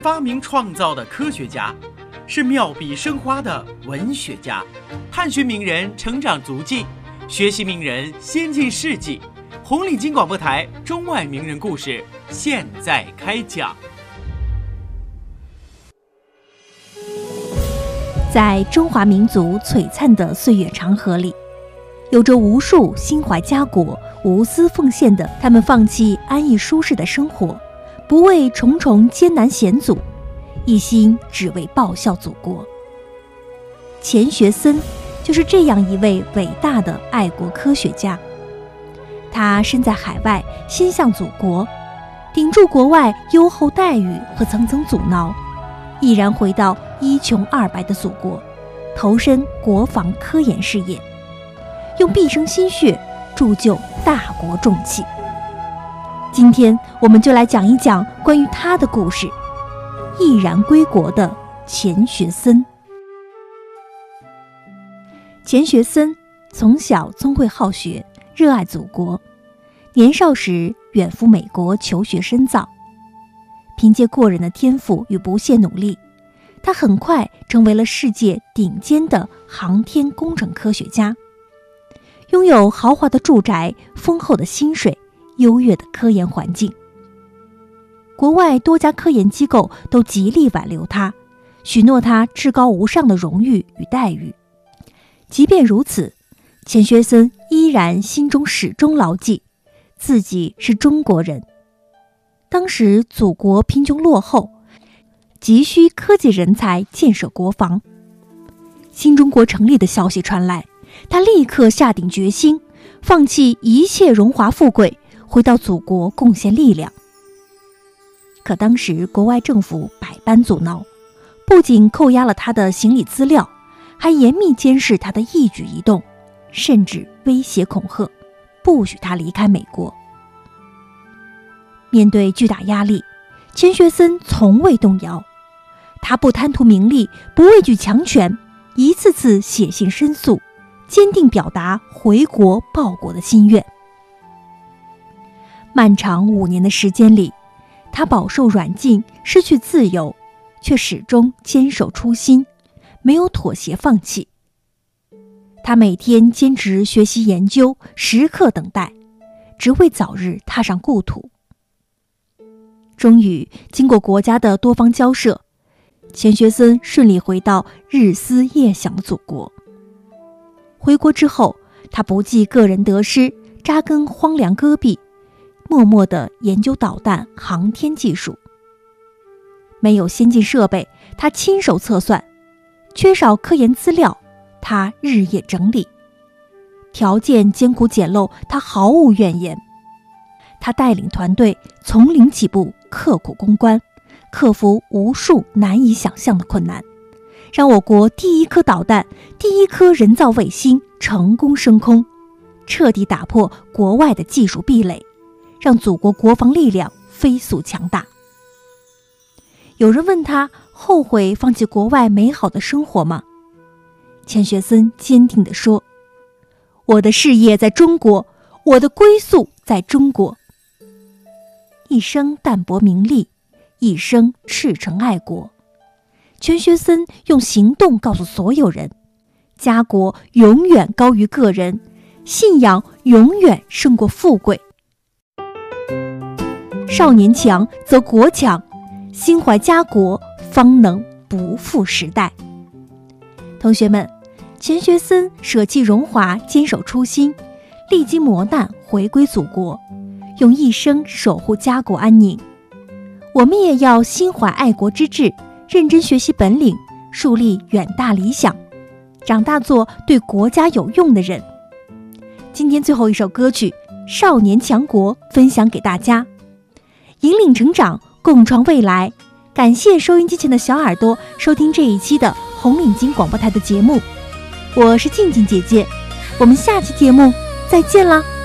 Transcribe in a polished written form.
发明创造的科学家，是妙笔生花的文学家，探寻名人成长足迹，学习名人先进事迹。红领巾广播台中外名人故事现在开讲。 在中华民族璀璨的岁月长河里，有着无数心怀家国、无私奉献的他们，放弃安逸舒适的生活，不畏重重艰难险阻，一心只为报效祖国。钱学森就是这样一位伟大的爱国科学家。他身在海外，心向祖国，顶住国外优厚待遇和层层阻挠，毅然回到一穷二白的祖国，投身国防科研事业，用毕生心血铸就大国重器。今天我们就来讲一讲关于他的故事，毅然归国的钱学森。钱学森从小聪慧好学，热爱祖国，年少时远赴美国求学深造。凭借过人的天赋与不懈努力，他很快成为了世界顶尖的航天工程科学家，拥有豪华的住宅、丰厚的薪水、优越的科研环境。国外多家科研机构都极力挽留他，许诺他至高无上的荣誉与待遇。即便如此，钱学森依然心中始终牢记自己是中国人。当时祖国贫穷落后，急需科技人才建设国防。新中国成立的消息传来，他立刻下定决心，放弃一切荣华富贵，回到祖国贡献力量。可当时国外政府百般阻挠，不仅扣押了他的行李资料，还严密监视他的一举一动，甚至威胁恐吓，不许他离开美国。面对巨大压力，钱学森从未动摇。他不贪图名利，不畏惧强权，一次次写信申诉，坚定表达回国报国的心愿。漫长5年的时间里，他饱受软禁，失去自由，却始终坚守初心，没有妥协放弃。他每天坚持学习研究，时刻等待，只为早日踏上故土。终于经过国家的多方交涉，钱学森顺利回到日思夜想的祖国。回国之后，他不计个人得失，扎根荒凉戈壁，默默地研究导弹航天技术。没有先进设备，他亲手测算；缺少科研资料，他日夜整理；条件艰苦简陋，他毫无怨言。他带领团队从零起步，刻苦攻关，克服无数难以想象的困难，让我国第一颗导弹、第一颗人造卫星成功升空，彻底打破国外的技术壁垒，让祖国国防力量飞速强大。有人问他后悔放弃国外美好的生活吗？钱学森坚定地说：“我的事业在中国，我的归宿在中国。”一生淡泊名利，一生赤诚爱国。钱学森用行动告诉所有人，家国永远高于个人，信仰永远胜过富贵。少年强则国强，心怀家国方能不负时代。同学们，钱学森舍弃荣华，坚守初心，历经磨难回归祖国，用一生守护家国安宁。我们也要心怀爱国之志，认真学习本领，树立远大理想，长大做对国家有用的人。今天最后一首歌曲《少年强国》分享给大家，引领成长，共创未来。感谢收音机前的小耳朵收听这一期的红领巾广播台的节目，我是静静姐姐，我们下期节目再见啦。